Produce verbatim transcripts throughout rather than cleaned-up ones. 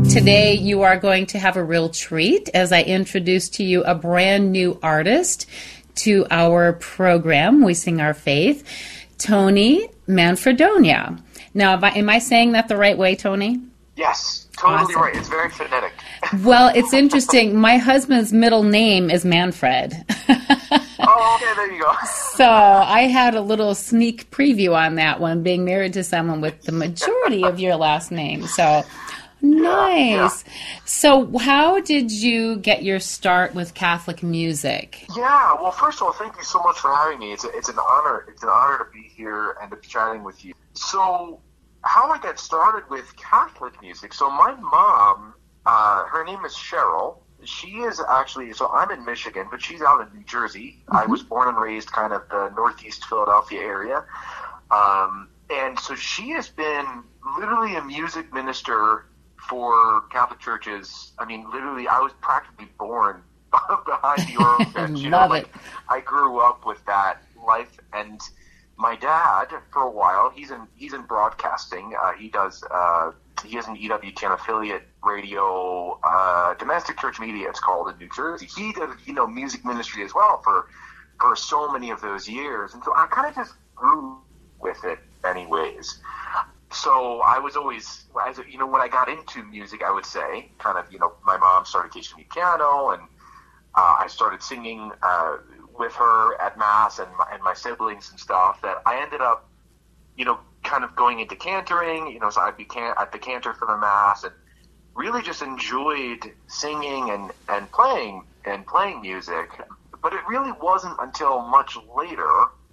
Today you are going to have a real treat as I introduce to you a brand new artist to our program, We Sing Our Faith, Tony Manfredonia. Now, am I, am I saying that the right way, Tony? Yes, totally Awesome. right. It's very phonetic. Well, it's interesting. My husband's middle name is Manfred. Oh, okay, there you go. So I had a little sneak preview on that one, being married to someone with the majority of your last name. So nice. Yeah, yeah. So how did you get your start with Catholic music? Yeah, well, first of all, thank you so much for having me. It's a, it's an honor. It's an honor to be here and to be chatting with you. So how I got started with Catholic music. So my mom, uh, her name is Cheryl. She is actually, so I'm in Michigan, but she's out in New Jersey. Mm-hmm. I was born and raised kind of the northeast Philadelphia area. Um, and so she has been literally a music minister for Catholic churches. I mean, literally, I was practically born behind the organ. You know, Love like it. I grew up with that life. And my dad, for a while, he's in he's in broadcasting. Uh, he does uh, he has an E W ten affiliate radio, uh, domestic church media, it's called, in New Jersey. He did, you know, music ministry as well for for so many of those years, and so I kind of just grew with it, anyways. So I was always, as a, you know, when I got into music, I would say, kind of, you know, my mom started teaching me piano, and uh, I started singing uh, with her at Mass and my, and my siblings and stuff, that I ended up, you know, kind of going into cantering, you know, so I'd be can- at the cantor for the Mass, and really just enjoyed singing and, and playing and playing music. But it really wasn't until much later,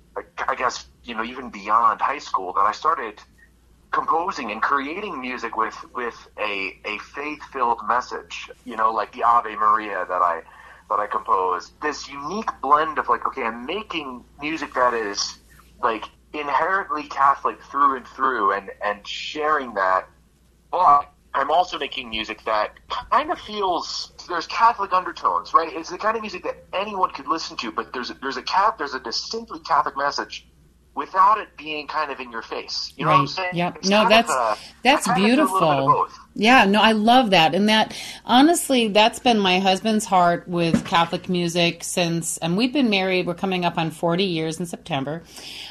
I guess, you know, even beyond high school, that I started composing and creating music with, with a, a faith-filled message, you know, like the Ave Maria that I that I composed. This unique blend of, like, okay, I'm making music that is, like, inherently Catholic through and through, and, and sharing that, but I'm also making music that kind of feels, there's Catholic undertones, right? It's the kind of music that anyone could listen to, but there's a, there's a cat, there's a distinctly Catholic message without it being kind of in your face. You know right. what I'm saying? Yep. It's No, that's a, that's beautiful. Yeah, no, I love that. And that, honestly, that's been my husband's heart with Catholic music since, and we've been married, we're coming up on forty years in September.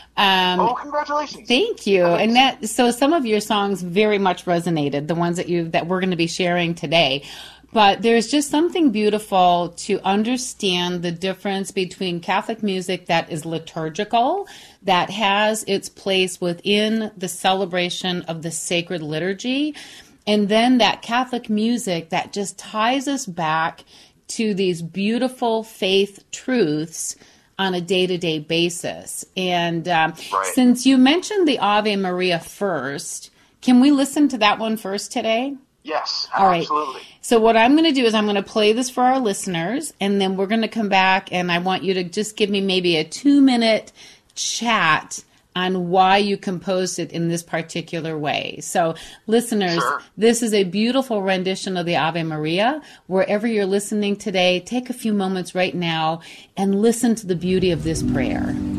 Um, oh, congratulations! Thank you. Thanks. And that, so some of your songs very much resonated, the ones that you that we're going to be sharing today. But there's just something beautiful to understand the difference between Catholic music that is liturgical, that has its place within the celebration of the sacred liturgy, and then that Catholic music that just ties us back to these beautiful faith truths on a day-to-day basis. And um, right. Since you mentioned the Ave Maria first, can we listen to that one first today? Yes, All right. absolutely. So what I'm going to do is I'm going to play this for our listeners, and then we're going to come back, and I want you to just give me maybe a two-minute chat on why you composed it in this particular way. So, listeners, Sure. This is a beautiful rendition of the Ave Maria. Wherever you're listening today, take a few moments right now and listen to the beauty of this prayer.